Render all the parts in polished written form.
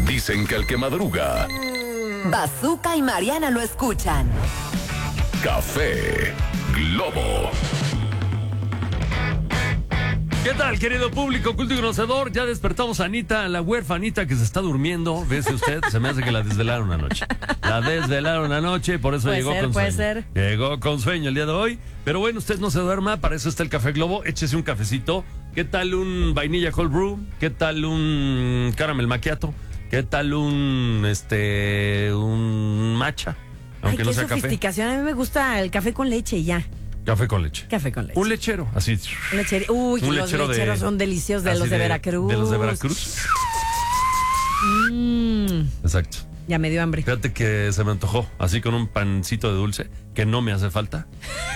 Dicen que el que madruga, Bazooka y Mariana lo escuchan. Café Globo. ¿Qué tal, querido público culto y conocedor? Ya despertamos a Anita, la huerfanita que se está durmiendo. ¿Ves usted? Se me hace que la desvelaron anoche. La desvelaron anoche, por eso llegó con sueño. Puede ser. Llegó con sueño el día de hoy. Pero bueno, usted no se duerma, para eso está el Café Globo. Échese un cafecito. ¿Qué tal un vainilla cold brew? ¿Qué tal un caramel macchiato? ¿Qué tal un matcha? Aunque Ay, no qué sea café. sofisticación. A mí me gusta el café con leche y ya. Café con leche. Café con leche. Un lechero, así. Uy, Un los lechero lecheros son deliciosos, de así los de Veracruz. De los de Veracruz. Exacto. Ya me dio hambre. Fíjate que se me antojó, así con un pancito de dulce, que no me hace falta.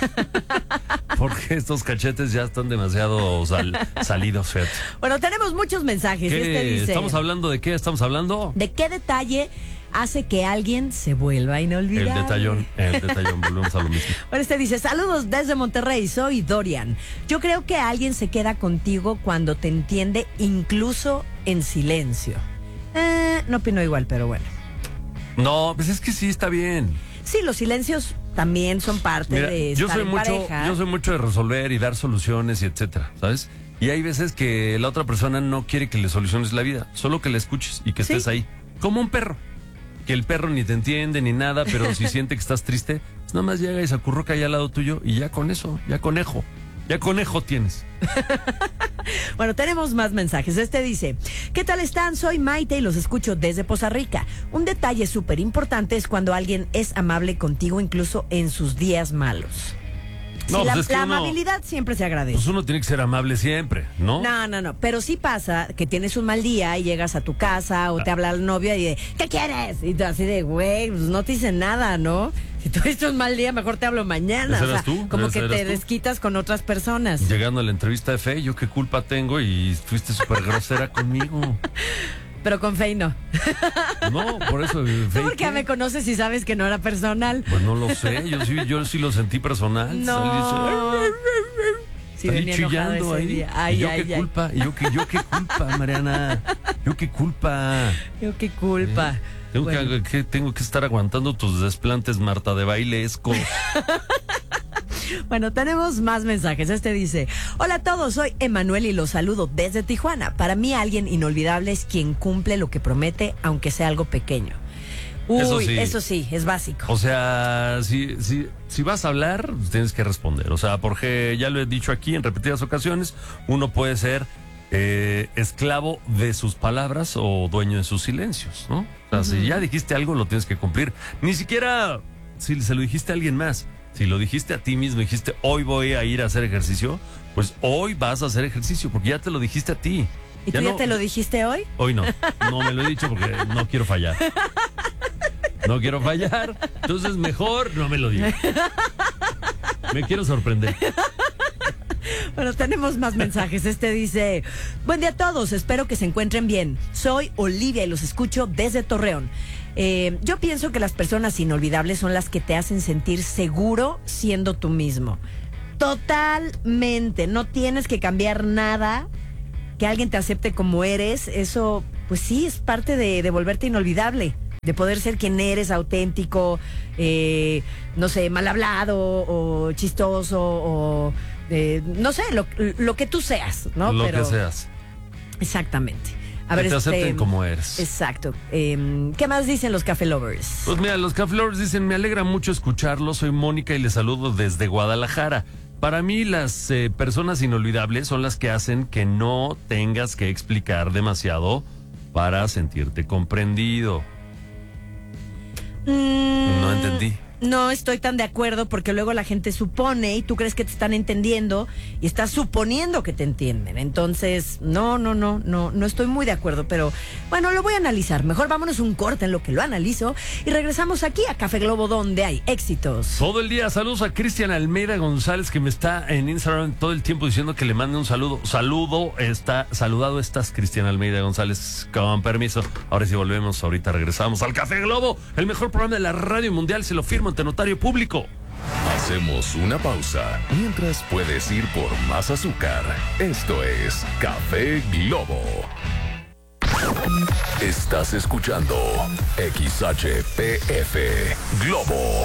Porque estos cachetes ya están demasiado salidos, fíjate. Bueno, tenemos muchos mensajes. ¿Qué? Dice, ¿Estamos hablando de qué? ¿Estamos hablando? ¿de qué detalle hace que alguien se vuelva inolvidable? El detallón, volvemos a lo mismo. Bueno, dice, saludos desde Monterrey, soy Dorian. Yo creo que alguien se queda contigo cuando te entiende, incluso en silencio. No opino igual, pero bueno. No, pues es que sí, está bien. Sí, los silencios también son parte Mira, de yo estar soy en pareja. Yo soy mucho de resolver y dar soluciones y etcétera, ¿sabes? Y hay veces que la otra persona no quiere que le soluciones la vida, solo que la escuches y que estés ahí. Como un perro. Que el perro ni te entiende ni nada, pero si siente que estás triste, pues nada más llega y se acurruca ahí al lado tuyo y ya con eso, ya conejo tienes. Bueno, tenemos más mensajes. Dice, ¿qué tal están? Soy Maite y los escucho desde Poza Rica. Un detalle súper importante es cuando alguien es amable contigo, incluso en sus días malos. No, Sí, pues es que la uno, amabilidad siempre se agradece. pues uno tiene que ser amable siempre, ¿no? No. Pero sí pasa que tienes un mal día y llegas a tu casa o te habla el novio y de, ¿qué quieres? Y tú así de, güey, pues no te dicen nada, ¿no? Si tuviste un mal día, mejor te hablo mañana. ¿Ese O sea, eras tú? como ¿Ese que eras te tú? desquitas con otras personas. Llegando a la entrevista de Fe, yo qué culpa tengo y fuiste súper grosera conmigo. Pero con Fey no. No, por eso. ¿Tú por qué me conoces y sabes que no era personal? Pues no lo sé, yo sí lo sentí personal. No. Sí, Salí venía enojada chillando ese ahí. día. Ay, ¿Y yo ay, qué ay. culpa? ¿Y yo qué culpa, Mariana? ¿Yo qué culpa? Yo qué culpa. Bueno. Tengo que estar aguantando tus desplantes, Marta de bailesco. Bueno, tenemos más mensajes. Dice, hola a todos, soy Emanuel y los saludo desde Tijuana. Para mí alguien inolvidable es quien cumple lo que promete, aunque sea algo pequeño. Uy, eso sí, es básico. O sea, si vas a hablar, tienes que responder. O sea, porque ya lo he dicho aquí en repetidas ocasiones, uno puede ser esclavo de sus palabras o dueño de sus silencios, ¿no? O sea, si ya dijiste algo, lo tienes que cumplir. Ni siquiera si se lo dijiste a alguien más. Si lo dijiste a ti mismo, dijiste, hoy voy a ir a hacer ejercicio, pues hoy vas a hacer ejercicio, porque ya te lo dijiste a ti. ¿Y tú ya te lo dijiste hoy? Hoy no me lo he dicho porque no quiero fallar. No quiero fallar, entonces mejor no me lo digo. Me quiero sorprender. Bueno, tenemos más mensajes. Dice, buen día a todos, espero que se encuentren bien. Soy Olivia y los escucho desde Torreón. Yo pienso que las personas inolvidables son las que te hacen sentir seguro siendo tú mismo. Totalmente, no tienes que cambiar nada. Que alguien te acepte como eres, eso pues sí es parte de volverte inolvidable. De poder ser quien eres, auténtico, no sé, mal hablado o chistoso o no sé, lo que tú seas, ¿no? Lo que seas. Exactamente. A Que ver, te acepten como eres. Exacto. ¿Qué más dicen los Café Lovers? Pues mira, los Café Lovers dicen, me alegra mucho escucharlo, soy Mónica y les saludo desde Guadalajara. Para mí las personas inolvidables son las que hacen que no tengas que explicar demasiado para sentirte comprendido. No entendí. No estoy tan de acuerdo porque luego la gente supone y tú crees que te están entendiendo y estás suponiendo que te entienden. Entonces, no estoy muy de acuerdo, pero bueno, lo voy a analizar. Mejor vámonos un corte en lo que lo analizo y regresamos aquí a Café Globo donde hay éxitos. Todo el día, saludos a Cristian Almeida González que me está en Instagram todo el tiempo diciendo que le mande un saludo. Saludado estás, Cristian Almeida González, con permiso. Ahora sí volvemos, ahorita regresamos al Café Globo, el mejor programa de la radio mundial, se lo firmo ante notario público. Hacemos una pausa mientras puedes ir por más azúcar. Esto es Café Globo. Estás escuchando XHPF Globo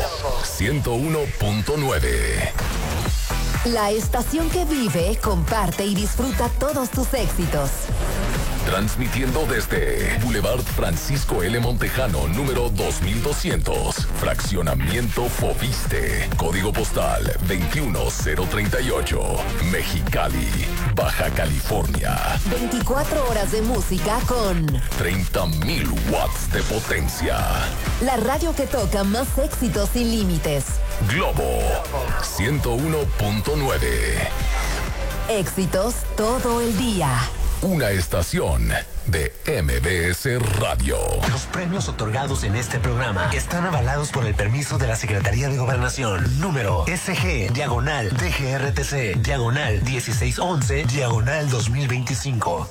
101.9. La estación que vive, comparte y disfruta todos tus éxitos. Transmitiendo desde Boulevard Francisco L. Montejano, número 2200, Fraccionamiento Fobiste, Código Postal 21038, Mexicali, Baja California. 24 horas de música con 30,000 watts de potencia. la radio que toca más éxitos sin límites. Globo 101.9. Éxitos todo el día. Una estación de MBS Radio. Los premios otorgados en este programa están avalados por el permiso de la Secretaría de Gobernación. Número SG/DGRTC/1611/2025.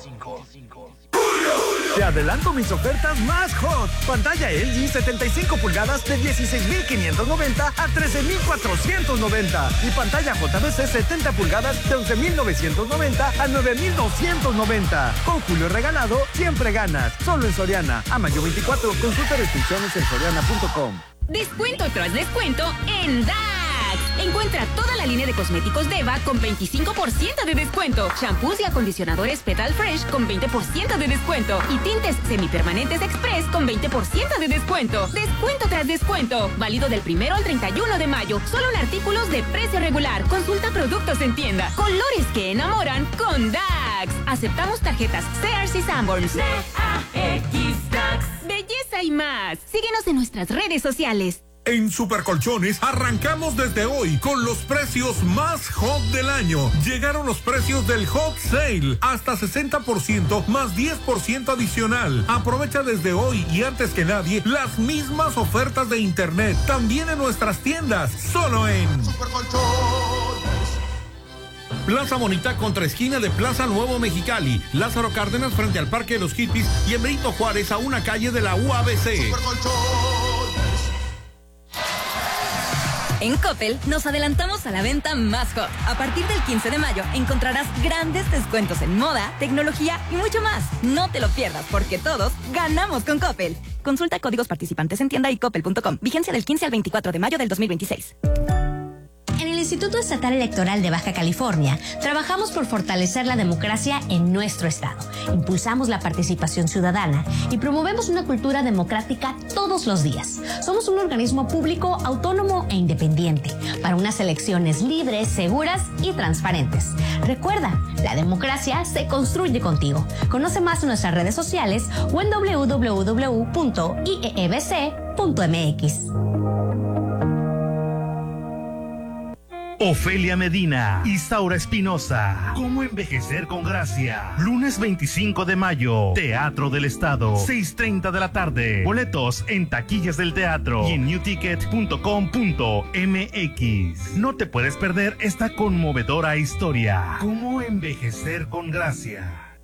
Te adelanto mis ofertas más hot. Pantalla LG 75 pulgadas de 16,590 a 13,490. Y pantalla JBC 70 pulgadas de 11,990 a 9,290. Con Julio regalado, siempre ganas. Solo en Soriana. A mayo 24, consulta restricciones en soriana.com. Descuento tras descuento en DAX. Encuentra toda la línea de cosméticos Deva con 25% de descuento. Shampoos y acondicionadores Petal Fresh con 20% de descuento. Y tintes semipermanentes Express con 20% de descuento. Descuento tras descuento. Válido del 1 al 31 de mayo. Solo en artículos de precio regular. Consulta productos en tienda. Colores que enamoran con DAX. Aceptamos tarjetas Sears y Sanborns. DAX. Belleza y más. Síguenos en nuestras redes sociales. En Supercolchones arrancamos desde hoy con los precios más hot del año. Llegaron los precios del Hot Sale, hasta 60% más 10% adicional. Aprovecha desde hoy y antes que nadie las mismas ofertas de internet, también en nuestras tiendas, solo en Supercolchones. Plaza Bonita contra esquina de Plaza Nuevo Mexicali, Lázaro Cárdenas frente al Parque de los Hippies y en Benito Juárez a una calle de la UABC. En Coppel nos adelantamos a la venta más hot. A partir del 15 de mayo encontrarás grandes descuentos en moda, tecnología y mucho más. No te lo pierdas porque todos ganamos con Coppel. Consulta códigos participantes en tienda y coppel.com. Vigencia del 15 al 24 de mayo del 2026. En el Instituto Estatal Electoral de Baja California, trabajamos por fortalecer la democracia en nuestro estado. Impulsamos la participación ciudadana y promovemos una cultura democrática todos los días. Somos un organismo público, autónomo e independiente para unas elecciones libres, seguras y transparentes. Recuerda, la democracia se construye contigo. Conoce más en nuestras redes sociales o en www.iebc.mx. Ofelia Medina, Isaura Espinosa, ¿Cómo envejecer con gracia? Lunes 25 de mayo, Teatro del Estado, 6:30 de la tarde. Boletos en taquillas del teatro y en newticket.com.mx. No te puedes perder esta conmovedora historia. ¿Cómo envejecer con gracia?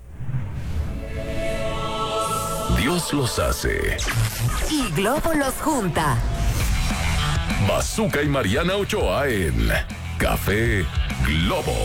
Dios los hace. Y Globo los junta. Bazooka y Mariana Ochoa en Café Globo.